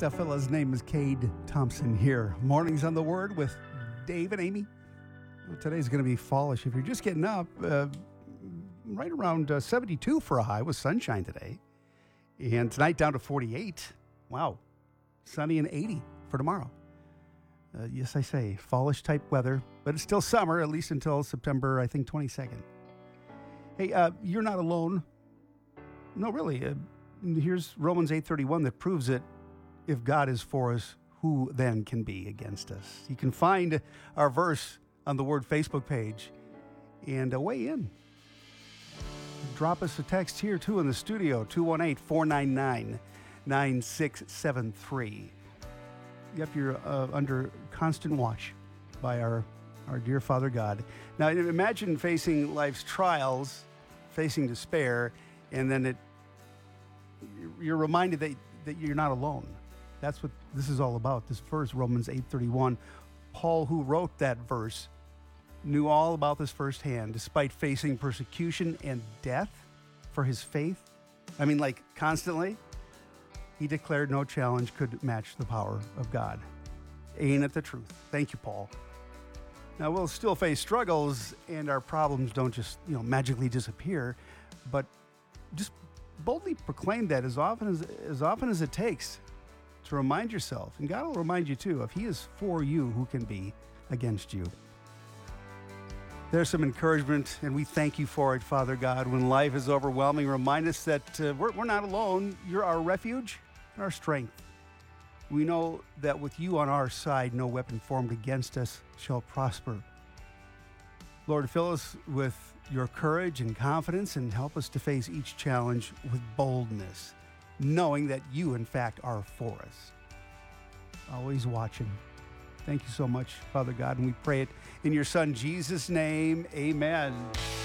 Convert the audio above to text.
fellow's name is Cade Thompson here. Mornings on the Word with Dave and Amy. Well, today's going to be fallish. If you're just getting up, right around 72 for a high with sunshine today. And tonight down to 48. Wow. Sunny and 80 for tomorrow. Yes, I say fallish type weather, but it's still summer, at least until September, I think, 22nd. Hey, you're not alone. No, really. Here's Romans 8:31 that proves it. If God is for us, who then can be against us? You can find our verse on the Word Facebook page and weigh in. Drop us a text here, too, in the studio, 218-499-9673. Yep, you're under constant watch by our dear Father God. Now, imagine facing life's trials, facing despair, and then you're reminded that you're not alone. That's what this is all about, this verse, Romans 8:31. Paul, who wrote that verse, knew all about this firsthand, despite facing persecution and death for his faith. I mean, like, constantly. He declared no challenge could match the power of God. Ain't it the truth? Thank you, Paul. Now, we'll still face struggles, and our problems don't just, magically disappear, but just boldly proclaim that as often as it takes to remind yourself, and God will remind you too, if He is for you, who can be against you? There's some encouragement, and we thank you for it, Father God. When life is overwhelming, remind us that we're not alone. You're our refuge and our strength. We know that with you on our side, no weapon formed against us shall prosper. Lord, fill us with your courage and confidence and help us to face each challenge with boldness, knowing that you, in fact, are for us. Always watching. Thank you so much, Father God, and we pray it in your Son, Jesus' name. Amen.